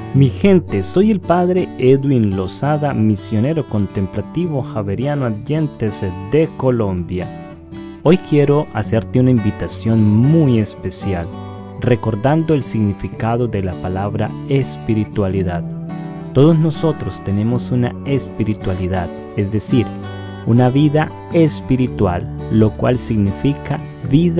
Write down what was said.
Mi gente, soy el padre Edwin Lozada, misionero contemplativo javeriano Adyentes de Colombia. Hoy quiero hacerte una invitación muy especial, recordando el significado de la palabra espiritualidad. Todos nosotros tenemos una espiritualidad, es decir, una vida espiritual, lo cual significa vida